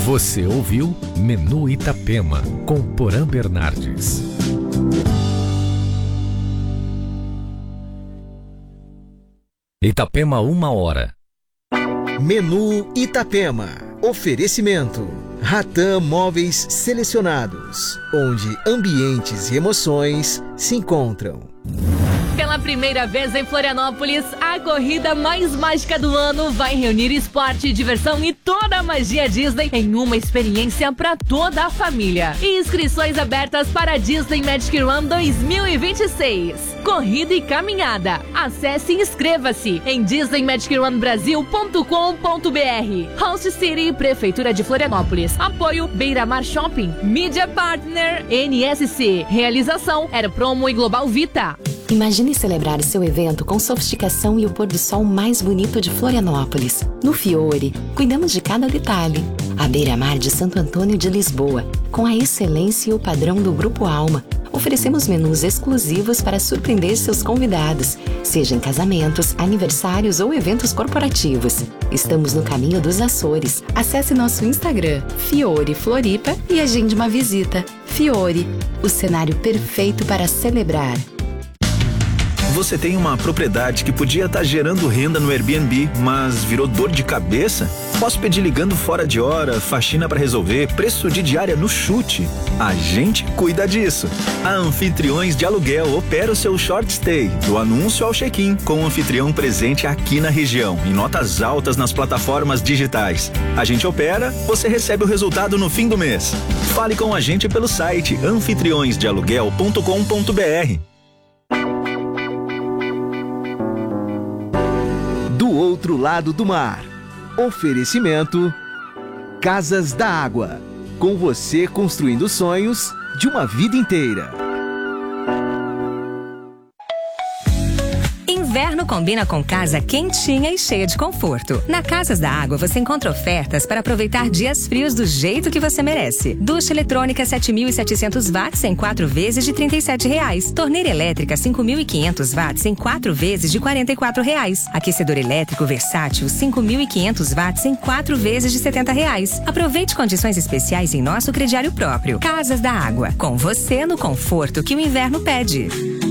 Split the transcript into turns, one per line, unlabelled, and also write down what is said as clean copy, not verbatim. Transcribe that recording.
Você ouviu Menu Itapema, com Porã Bernardes. Itapema, 1h.
Menu Itapema. Oferecimento: Ratan Móveis Selecionados, onde ambientes e emoções se encontram.
Pela primeira vez em Florianópolis, a corrida mais mágica do ano vai reunir esporte, diversão e toda a magia Disney em uma experiência para toda a família. Inscrições abertas para a Disney Magic Run 2026. Corrida e caminhada. Acesse e inscreva-se em disneymagicrunbrasil.com.br. Host City, Prefeitura de Florianópolis. Apoio Beira-Mar Shopping. Media Partner NSC. Realização Aeropromo e Global Vita.
Imagine celebrar seu evento com sofisticação e o pôr do sol mais bonito de Florianópolis. No Fiore, cuidamos de cada detalhe. A beira-mar de Santo Antônio de Lisboa, com a excelência e o padrão do Grupo Alma. Oferecemos menus exclusivos para surpreender seus convidados, seja em casamentos, aniversários ou eventos corporativos. Estamos no caminho dos Açores. Acesse nosso Instagram, Fiore Floripa, e agende uma visita. Fiore, o cenário perfeito para celebrar.
Você tem uma propriedade que podia estar gerando renda no Airbnb, mas virou dor de cabeça? Hóspede ligando fora de hora, faxina para resolver, preço de diária no chute. A gente cuida disso. A Anfitriões de Aluguel opera o seu short stay, do anúncio ao check-in, com o anfitrião presente aqui na região, em notas altas nas plataformas digitais. A gente opera, você recebe o resultado no fim do mês. Fale com a gente pelo site anfitriõesdealuguel.com.br.
Do outro lado do mar. Oferecimento: Casas da Água. Com você construindo sonhos de uma vida inteira.
Inverno combina com casa quentinha e cheia de conforto. Na Casas da Água você encontra ofertas para aproveitar dias frios do jeito que você merece. Ducha eletrônica 7.700 watts em 4 vezes de R$ 37,00. Torneira elétrica 5.500 watts em 4 vezes de R$ 44,00. Aquecedor elétrico versátil 5.500 watts em 4 vezes de R$ 70,00. Aproveite condições especiais em nosso crediário próprio. Casas da Água, com você no conforto que o inverno pede.